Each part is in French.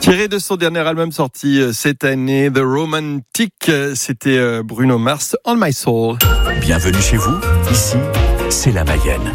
Tiré de son dernier album sorti cette année, The Romantic, c'était Bruno Mars, On My Soul. Bienvenue chez vous, ici, c'est la Mayenne.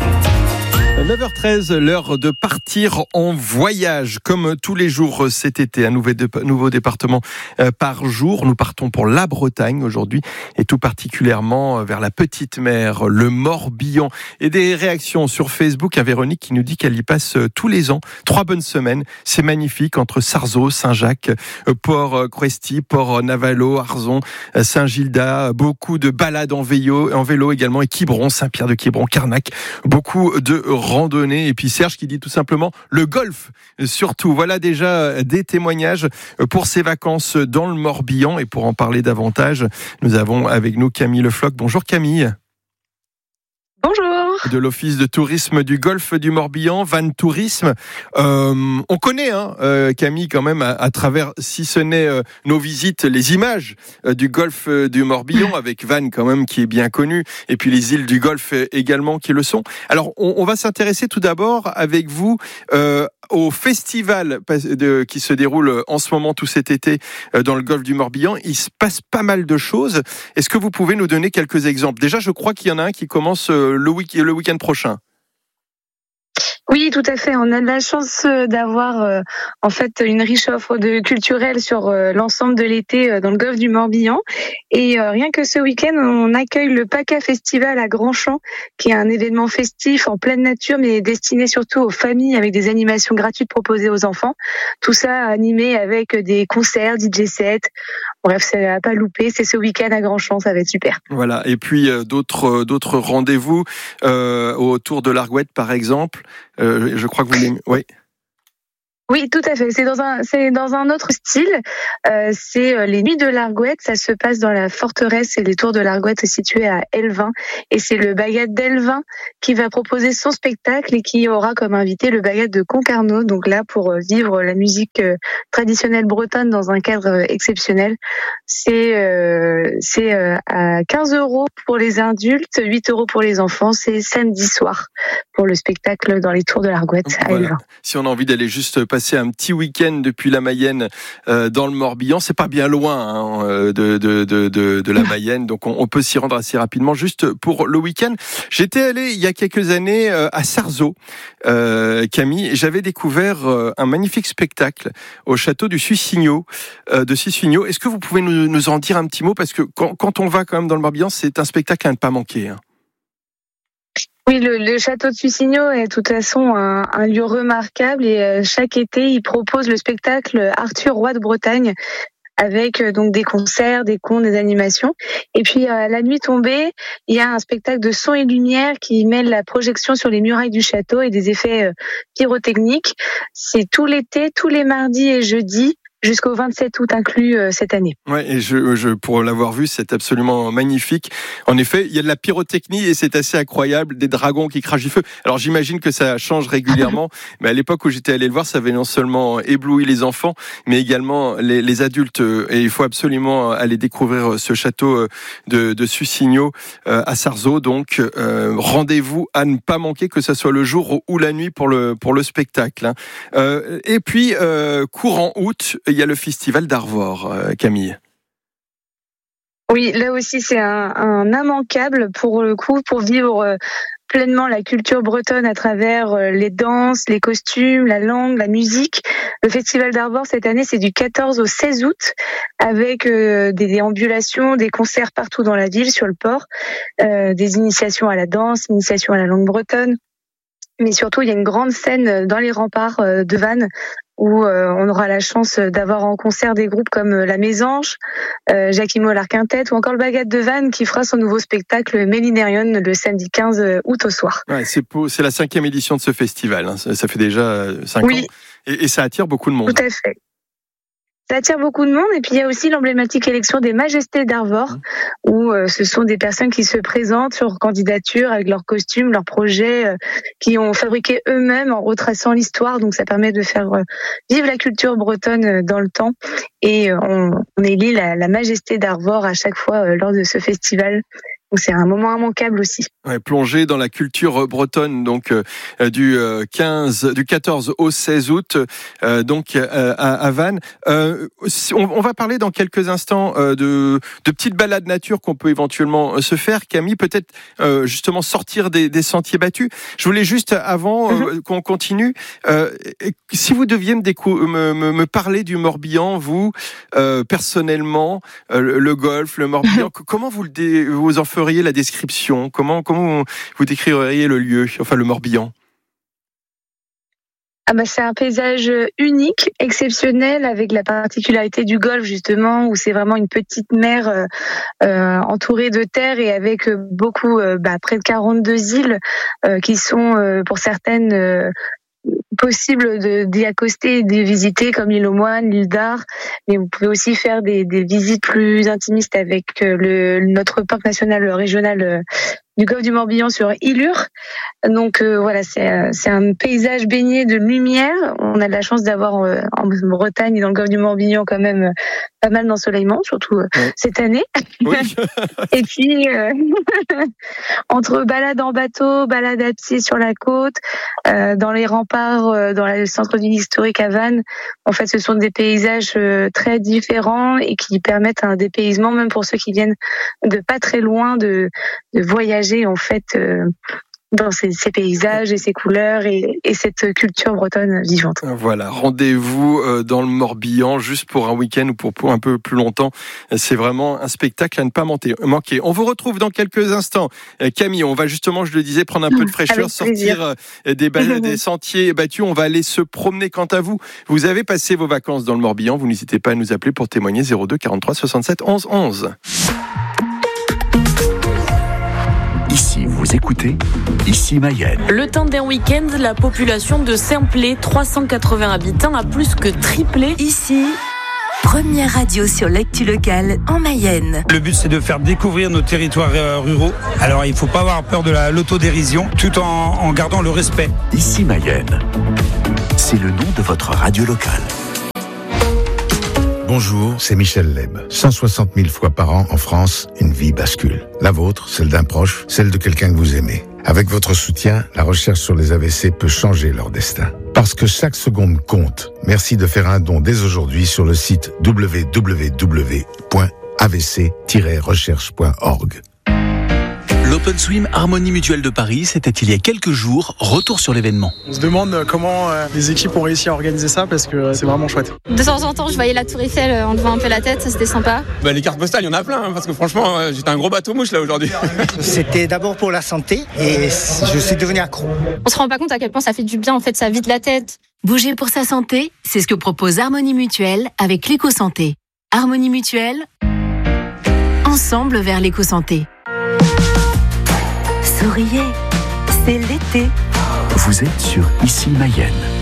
9h13, l'heure de partir en voyage. Comme tous les jours cet été, un nouveau département par jour. Nous partons pour la Bretagne aujourd'hui et tout particulièrement vers la Petite Mer, le Morbihan. Et des réactions sur Facebook à Véronique qui nous dit qu'elle y passe tous les ans 3 bonnes semaines. C'est magnifique entre Sarzeau, Saint-Jacques, Port-Cresty, Port-Navalo, Arzon, Saint-Gilda. Beaucoup de balades en vélo également et Quiberon, Saint-Pierre-de-Quiberon, Carnac. Beaucoup de randonnée. Et puis Serge qui dit tout simplement le golf surtout. Voilà déjà des témoignages pour ces vacances dans le Morbihan. Et pour en parler davantage, nous avons avec nous Camille Le Floch. Bonjour Camille. Bonjour. De l'Office de tourisme du Golfe du Morbihan, Van Tourisme. On connaît Camille quand même à travers, si ce n'est nos visites, les images du Golfe du Morbihan avec Van quand même qui est bien connu et puis les îles du Golfe également qui le sont. Alors on va s'intéresser tout d'abord avec vous au festival qui se déroule en ce moment tout cet été dans le Golfe du Morbihan. Il se passe pas mal de choses. Est-ce que vous pouvez nous donner quelques exemples ? Déjà, je crois qu'il y en a un qui commence le week-end prochain. Oui, tout à fait. On a de la chance d'avoir en fait une riche offre culturelle sur l'ensemble de l'été dans le Golfe du Morbihan. Et rien que ce week-end, on accueille le PACA Festival à Grand-Champ, qui est un événement festif en pleine nature, mais destiné surtout aux familles avec des animations gratuites proposées aux enfants. Tout ça animé avec des concerts, DJ sets. Bref, ça n'a pas loupé. C'est ce week-end à Grand-Champ, ça va être super. Voilà. Et puis d'autres rendez-vous autour de l'Argouette, par exemple. Je crois que vous l'aimez. Oui. Oui, tout à fait. C'est dans un autre style. C'est les Nuits de l'Argouette. Ça se passe dans la forteresse et les tours de l'Argouette situées à Elvin. Et c'est le Bagad d'Elvin qui va proposer son spectacle et qui aura comme invité le Bagad de Concarneau. Donc là, pour vivre la musique traditionnelle bretonne dans un cadre exceptionnel. C'est à 15 € pour les adultes, 8 € pour les enfants. C'est samedi soir pour le spectacle dans les tours de l'Argouette à Elvin. Si on a envie d'aller juste passer un petit week-end depuis la Mayenne dans le Morbihan, c'est pas bien loin de la Mayenne, donc on peut s'y rendre assez rapidement juste pour le week-end. J'étais allé il y a quelques années à Sarzeau, Camille, et j'avais découvert un magnifique spectacle au château du Sucigno, de Sucigno. Est-ce que vous pouvez nous en dire un petit mot, parce que quand on va quand même dans le Morbihan, c'est un spectacle à ne pas manquer. Oui, le château de Sucigno est de toute façon un lieu remarquable et chaque été, il propose le spectacle Arthur, roi de Bretagne, avec donc des concerts, des contes, des animations. Et puis la nuit tombée, il y a un spectacle de son et lumière qui mêle la projection sur les murailles du château et des effets pyrotechniques. C'est tout l'été, tous les mardis et jeudis, jusqu'au 27 août inclus cette année. Ouais, et je pour l'avoir vu, c'est absolument magnifique. En effet, il y a de la pyrotechnie et c'est assez incroyable, des dragons qui crachent du feu. Alors j'imagine que ça change régulièrement, mais à l'époque où j'étais allé le voir, ça avait non seulement ébloui les enfants, mais également les adultes. Et il faut absolument aller découvrir ce château de Sucigno à Sarzeau. Donc rendez-vous à ne pas manquer, que ça soit le jour ou la nuit pour le spectacle. Et puis courant août, il y a le festival d'Arvor, Camille. Oui, là aussi c'est un immanquable pour le coup, pour vivre pleinement la culture bretonne à travers les danses, les costumes, la langue, la musique. Le festival d'Arvor cette année, c'est du 14 au 16 août avec des déambulations, des concerts partout dans la ville, sur le port, des initiations à la danse, initiations à la langue bretonne. Mais surtout, il y a une grande scène dans les remparts de Vannes où on aura la chance d'avoir en concert des groupes comme La Mésange, Jackie Mollard Quintet ou encore le Bagad de Vannes qui fera son nouveau spectacle Mélinérion le samedi 15 août au soir. Ouais, c'est la 5e édition de ce festival, hein. Ça fait déjà 5 ans et ça attire beaucoup de monde. Tout à fait. Ça attire beaucoup de monde et puis il y a aussi l'emblématique élection des Majestés d'Arvor où ce sont des personnes qui se présentent sur candidature avec leurs costumes, leurs projets qui ont fabriqué eux-mêmes en retraçant l'histoire. Donc ça permet de faire vivre la culture bretonne dans le temps et on élit la Majesté d'Arvor à chaque fois lors de ce festival Donc c'est un moment immanquable aussi. Ouais, plongé dans la culture bretonne, donc du 14 au 16 août, donc à Vannes. On va parler dans quelques instants de petites balades nature qu'on peut éventuellement se faire. Camille, peut-être justement sortir des sentiers battus. Je voulais juste, avant qu'on continue, si vous deviez me parler du Morbihan, vous, personnellement, le golfe, le Morbihan, comment vous en feriez la description? Comment vous décririez le lieu, enfin le Morbihan? C'est un paysage unique, exceptionnel, avec la particularité du golfe justement, où c'est vraiment une petite mer entourée de terre et avec beaucoup, près de 42 îles qui sont pour certaines possible d'y accoster et d'y visiter, comme l'île aux Moines, l'île d'Ar, mais vous pouvez aussi faire des visites plus intimistes avec notre parc national régional du golfe du Morbihan sur Ilure. Donc voilà, c'est un paysage baigné de lumière. On a de la chance d'avoir en Bretagne et dans le golfe du Morbihan quand même pas mal d'ensoleillement, surtout cette année. Oui. Et puis entre balade en bateau, balade à pied sur la côte, dans les remparts, dans le centre-ville historique à Vannes, en fait, ce sont des paysages très différents et qui permettent un dépaysement, même pour ceux qui viennent de pas très loin, de voyager en fait dans ces paysages et ces couleurs et cette culture bretonne vivante. Voilà, rendez-vous dans le Morbihan juste pour un week-end ou pour un peu plus longtemps. C'est vraiment un spectacle à ne pas manquer. On vous retrouve dans quelques instants. Camille, on va justement, je le disais, prendre un peu de fraîcheur, sortir des sentiers battus. On va aller se promener. Quant à vous, vous avez passé vos vacances dans le Morbihan. Vous n'hésitez pas à nous appeler pour témoigner. 02 43 67 11 11. Ici, vous écoutez Ici Mayenne. Le temps d'un week-end, la population de Saint-Plé, 380 habitants, a plus que triplé. Ici, première radio sur l'actu locale en Mayenne. Le but, c'est de faire découvrir nos territoires ruraux. Alors, il ne faut pas avoir peur de l'autodérision, tout en gardant le respect. Ici Mayenne, c'est le nom de votre radio locale. Bonjour, c'est Michel Leb. 160 000 fois par an en France, une vie bascule. La vôtre, celle d'un proche, celle de quelqu'un que vous aimez. Avec votre soutien, la recherche sur les AVC peut changer leur destin. Parce que chaque seconde compte. Merci de faire un don dès aujourd'hui sur le site www.avc-recherche.org. L'Open Swim Harmonie Mutuelle de Paris, c'était il y a quelques jours. Retour sur l'événement. On se demande comment les équipes ont réussi à organiser ça parce que c'est vraiment chouette. De temps en temps, je voyais la Tour Eiffel en levant un peu la tête, ça c'était sympa. Les cartes postales, il y en a plein, parce que franchement, j'étais un gros bateau mouche là aujourd'hui. C'était d'abord pour la santé et je suis devenu accro. On se rend pas compte à quel point ça fait du bien, en fait, ça vide la tête. Bouger pour sa santé, c'est ce que propose Harmonie Mutuelle avec l'éco-santé. Harmonie Mutuelle, ensemble vers l'éco-santé. Souriez, c'est l'été. Vous êtes sur Ici Mayenne.